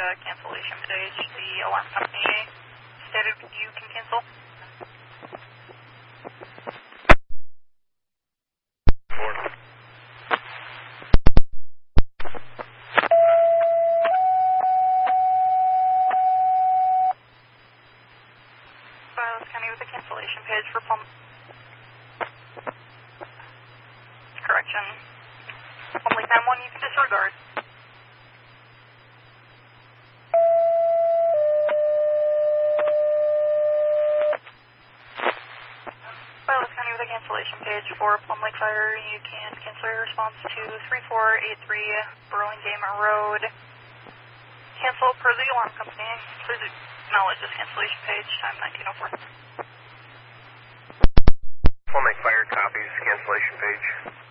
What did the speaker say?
cancellation page. The alarm company stated you can cancel. Silas County with the cancellation page for Palm. Correction. Palm Lake 9-1, you can disregard. Silas County with a cancellation page for Plum Lake Fire. You can cancel your response to 3483 Burlingame Road. Cancel per the alarm company. Please acknowledge this cancellation page, time 1904. Plum Lake Fire copies cancellation page.